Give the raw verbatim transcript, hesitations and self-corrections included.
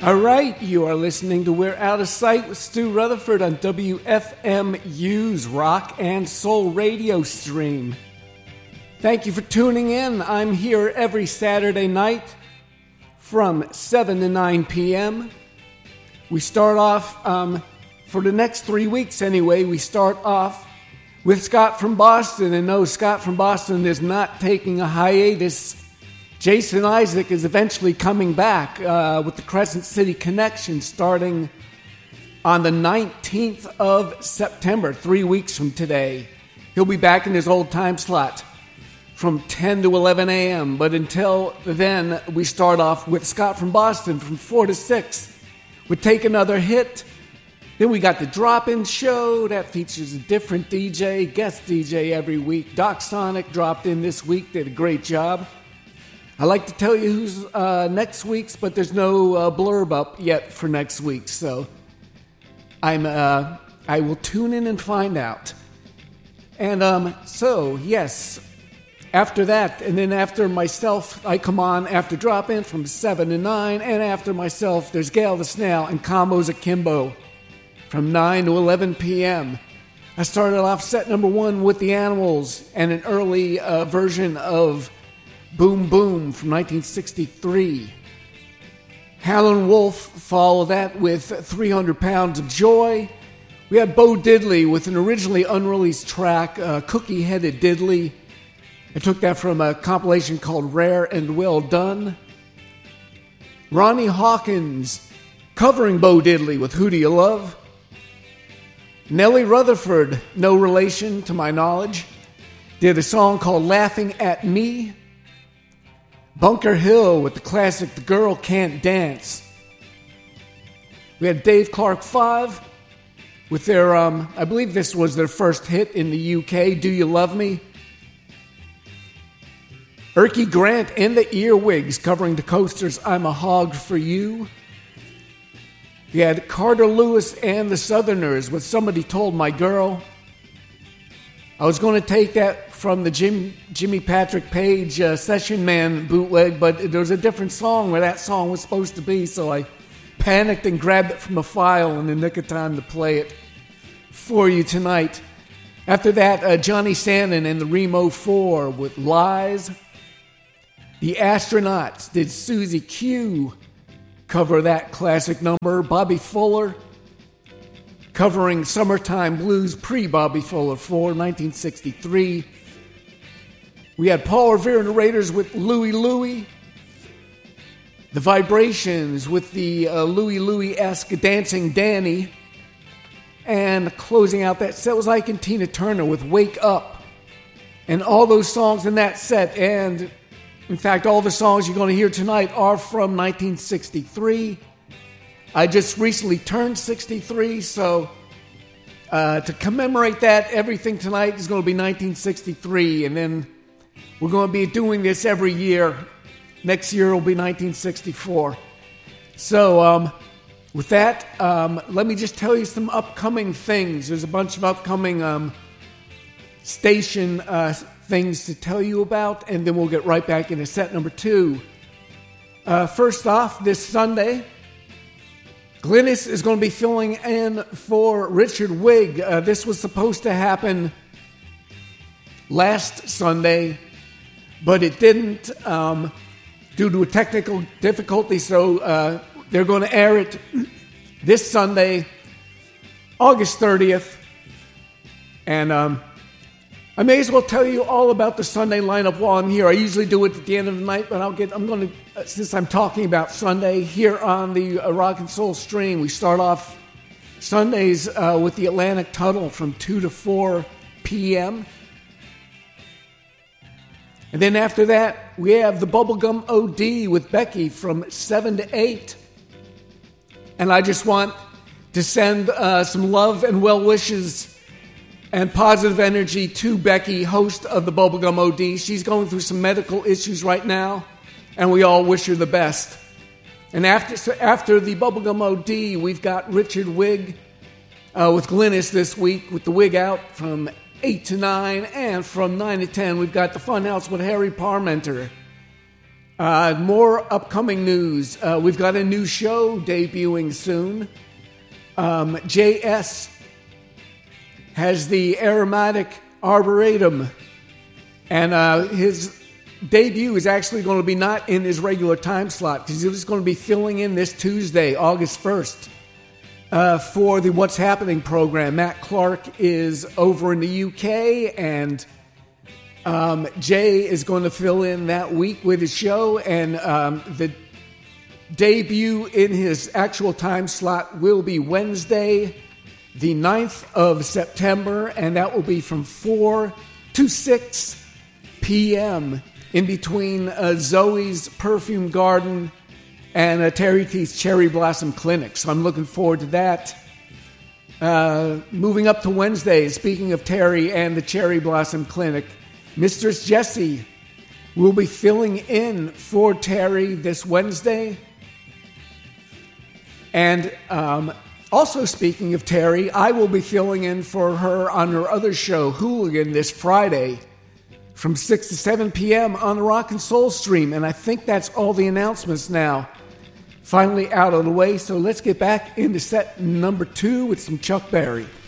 All right, you are listening to We're Out of Sight with Stu Rutherford on W F M U's Rock and Soul radio stream. Thank you for tuning in. I'm here every Saturday night from seven to nine p.m. We start off, um, for the next three weeks anyway, we start off with Scott from Boston. And no, Scott from Boston is not taking a hiatus. Jason Isaac is eventually coming back uh, with the Crescent City Connection starting on the nineteenth of September, three weeks from today. He'll be back in his old time slot from ten to eleven a.m. But until then, we start off with Scott from Boston from four to six. We take another hit. Then we got the drop-in show that features a different D J, guest D J every week. Doc Sonic dropped in this week, did a great job. I like to tell you who's uh, next week's, but there's no uh, blurb up yet for next week, so I'm uh, I will tune in and find out. And um, so yes, after that, and then after myself, I come on after drop in from seven to nine, and after myself, there's Gail the Snail and Combos Akimbo from nine to eleven p.m. I started off set number one with the Animals and an early uh, version of Boom Boom from nineteen sixty-three. Howlin' Wolf followed that with three hundred pounds of Joy. We had Bo Diddley with an originally unreleased track, uh, Cookie-Headed Diddley. I took that from a compilation called Rare and Well Done. Ronnie Hawkins covering Bo Diddley with Who Do You Love? Nellie Rutherford, no relation to my knowledge, did a song called Laughing at Me. Bunker Hill with the classic The Girl Can't Dance. We had Dave Clark five with their, um, I believe this was their first hit in the U K, Do You Love Me? Erky Grant and the Earwigs covering the Coasters' I'm a Hog for You. We had Carter Lewis and the Southerners with Somebody Told My Girl. I was going to take that from the Jim, Jimmy Patrick Page uh, Session Man bootleg, but there was a different song where that song was supposed to be, so I panicked and grabbed it from a file in the nick of time to play it for you tonight. After that, uh, Johnny Sannon and the Remo four with Lies. The Astronauts did Susie Q cover that classic number. Bobby Fuller covering Summertime Blues pre-Bobby Fuller for nineteen sixty-three. We had Paul Revere and the Raiders with Louie Louie. The Vibrations with the uh, Louie Louie-esque Dancing Danny. And closing out that set was Ike and Tina Turner with Wake Up. And all those songs in that set, and in fact all the songs you're going to hear tonight are from nineteen sixty-three. I just recently turned sixty-three, so uh, to commemorate that, everything tonight is going to be nineteen sixty-three, and then we're going to be doing this every year. Next year will be nineteen sixty-four. So um, with that, um, let me just tell you some upcoming things. There's a bunch of upcoming um, station uh, things to tell you about, and then we'll get right back into set number two. Uh, first off, this Sunday, Glynis is going to be filling in for Richard Wigg. Uh, this was supposed to happen last Sunday, but it didn't um, due to a technical difficulty, so uh, they're going to air it this Sunday, August thirtieth. And um, I may as well tell you all about the Sunday lineup while I'm here. I usually do it at the end of the night, but I'll get. I'm going to, uh, since I'm talking about Sunday here on the uh, Rock and Soul stream, we start off Sundays uh, with the Atlantic Tunnel from two to four p.m. And then after that, we have the Bubblegum O D with Becky from seven to eight. And I just want to send uh, some love and well wishes and positive energy to Becky, host of the Bubblegum O D. She's going through some medical issues right now, and we all wish her the best. And after so after the Bubblegum O D, we've got Richard Wigg uh, with Glynis this week with the Wig Out from eight to nine, and from nine to ten, we've got the Funhouse with Harry Parmenter. Uh, more upcoming news. Uh, we've got a new show debuting soon. Um, J S has the Aromatic Arboretum, and uh, his debut is actually going to be not in his regular time slot because he's going to be filling in this Tuesday, August first, uh, for the What's Happening program. Matt Clark is over in the U K, and um, Jay is going to fill in that week with his show, and um, the debut in his actual time slot will be Wednesday, the ninth of September, and that will be from four to six p.m. in between uh, Zoe's Perfume Garden and uh, Terry T's Cherry Blossom Clinic. So I'm looking forward to that. Uh, moving up to Wednesday, speaking of Terry and the Cherry Blossom Clinic, Mistress Jessie will be filling in for Terry this Wednesday. And um, also speaking of Terry, I will be filling in for her on her other show, Hooligan, this Friday from six to seven p.m. on the Rock and Soul stream. And I think that's all the announcements now. Finally out of the way, so let's get back into set number two with some Chuck Berry.